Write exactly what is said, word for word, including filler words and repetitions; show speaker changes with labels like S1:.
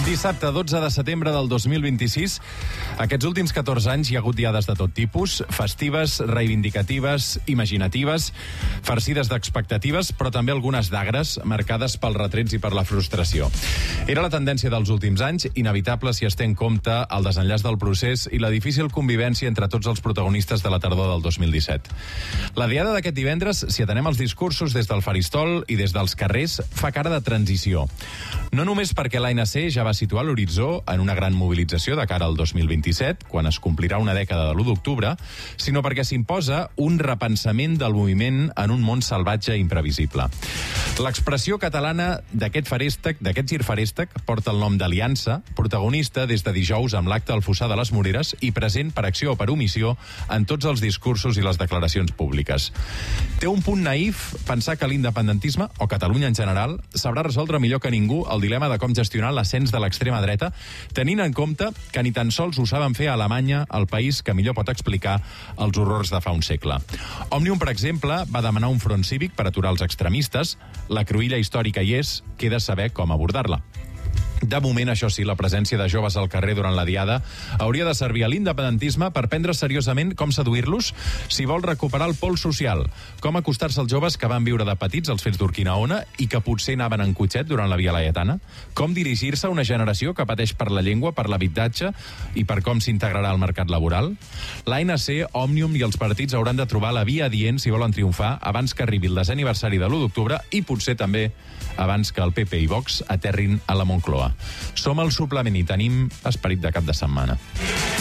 S1: Dissabte, dotze de setembre del dos mil vint-i-sis. Aquests últims catorze anys hi ha hagut diades de tot tipus, festives, reivindicatives, imaginatives, farcides d'expectatives, però també algunes d'agres, marcades pels retrets i per la frustració. Era la tendència dels últims anys, inevitable si es té en compte el desenllaç del procés i la difícil convivència entre tots els protagonistes de la tardor del dos mil disset. La diada d'aquest divendres, si atenem els discursos des del faristol i des dels carrers, fa cara de transició. No només perquè l'A N C ja va situar l'horitzó en una gran mobilització de cara al dos mil vint-i-set, quan es complirà una dècada de l'u d'octubre, sinó perquè s'imposa un repensament del moviment en un món salvatge i imprevisible. L'expressió catalana d'aquest farèstec, d'aquest gir farèstec, porta el nom d'Aliança, protagonista des de dijous amb l'acte al Fossar de les Moreres i present per acció o per omissió en tots els discursos i les declaracions públiques. Té un punt naïf pensar que l'independentisme, o Catalunya en general, sabrà resoldre millor que ningú el dilema de com gestionar l'ascens de l'extrema dreta, tenint en compte que ni tan sols ho saben fer a Alemanya, el país que millor pot explicar els horrors de fa un segle. Òmnium, per exemple, va demanar un front cívic per aturar els extremistes. La cruïlla històrica hi és, queda saber com abordar-la. De moment, això sí, la presència de joves al carrer durant la diada hauria de servir a l'independentisme per prendre seriosament com seduir-los si vol recuperar el pols social, com acostar-se als joves que van viure de petits els fets d'Urquinaona i que potser anaven en cotxet durant la Via Laietana, com dirigir-se a una generació que pateix per la llengua, per l'habitatge i per com s'integrarà al mercat laboral. L'A N C, Òmnium i els partits hauran de trobar la via adient si volen triomfar abans que arribi el desè aniversari de l'u d'octubre i potser també abans que el P P i Vox aterrin a la Moncloa. Som al suplement i tenim esperit de cap de setmana.